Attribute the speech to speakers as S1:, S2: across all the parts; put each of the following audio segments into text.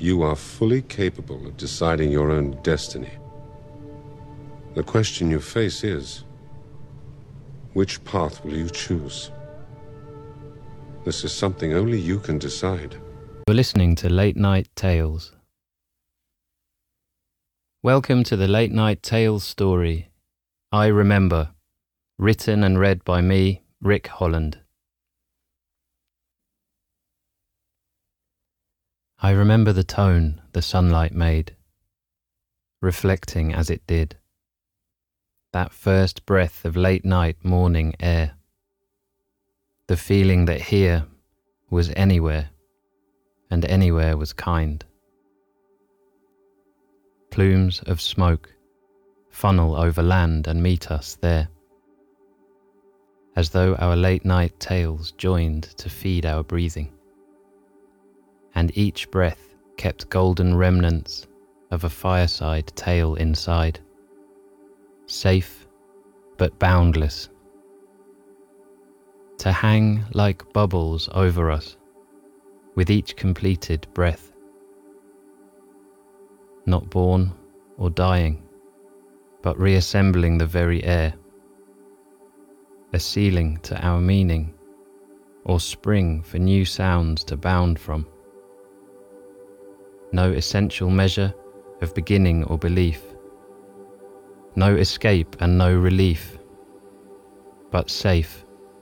S1: you are fully capable of deciding your own destiny. The question you face is, which path will you choose? This is something only you can decide.
S2: You're listening to Late Night Tales. Welcome to the Late Night Tales story, I Remember, written and read by me, Rick Holland. I remember the tone the sunlight made, reflecting as it did, that first breath of late night morning air, the feeling that here was anywhere, and anywhere was kind. Plumes of smoke funnel over land and meet us there, as though our late night tales joined to feed our breathing, and each breath kept golden remnants of a fireside tale inside, safe but boundless, to hang like bubbles over us with each completed breath, not born or dying, but reassembling the very air, a ceiling to our meaning, or spring for new sounds to bound from. No essential measure of beginning or belief, no escape and no relief, but safe,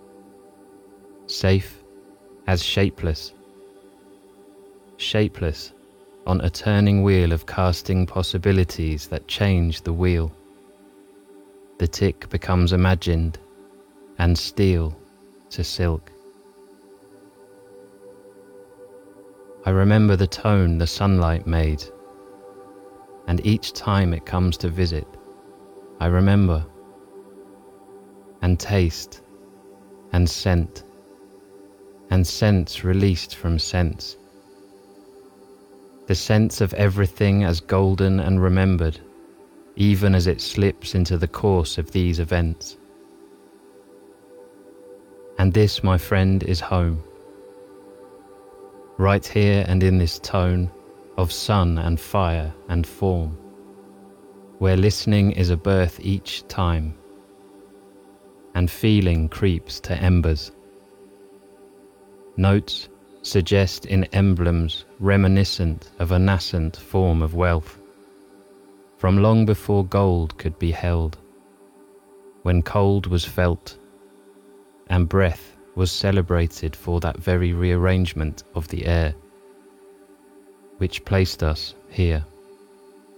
S2: safe as shapeless, shapeless on a turning wheel of casting possibilities that change the wheel. The tick becomes imagined, and steel to silk. I remember the tone the sunlight made, and each time it comes to visit, I remember, and taste, and scent, and sense released from sense. The sense of everything as golden and remembered, even as it slips into the course of these events. And this, my friend, is home. Right here and in this tone of sun and fire and form, where listening is a birth each time, and feeling creeps to embers. Notes suggest in emblems reminiscent of a nascent form of wealth, from long before gold could be held, when cold was felt, and breath was celebrated for that very rearrangement of the air, which placed us here.